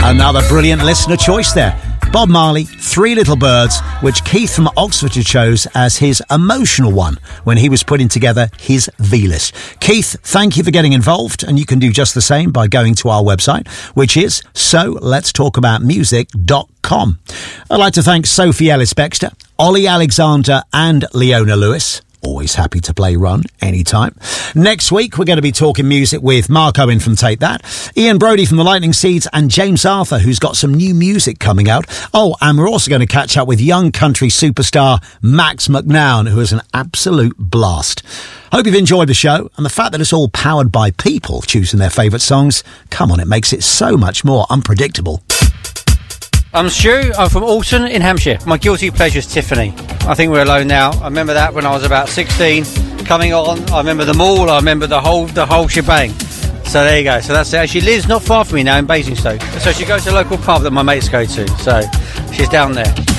Another brilliant listener choice there. Bob Marley, Three Little Birds, which Keith from Oxfordshire chose as his emotional one when he was putting together his V-list. Keith, thank you for getting involved, and you can do just the same by going to our website, which is soletstalkaboutmusic.com. I'd like to thank Sophie Ellis-Bextor, Ollie Alexander and Leona Lewis. Always happy to play Run anytime. Next week, we're going to be talking music with Mark Owen from Take That, Ian Brody from the Lightning Seeds, and James Arthur, who's got some new music coming out. Oh, and we're also going to catch up with young country superstar Max McNown, who is an absolute blast. Hope you've enjoyed the show, and the fact that it's all powered by people choosing their favourite songs, come on, it makes it so much more unpredictable. I'm Stu, I'm from Alton in Hampshire. My guilty pleasure is Tiffany. I think we're alone now. I remember that when I was about 16, coming on. I remember them all. I remember the whole shebang. So there you go. So that's it. She lives not far from me now in Basingstoke. So she goes to a local pub that my mates go to. So she's down there.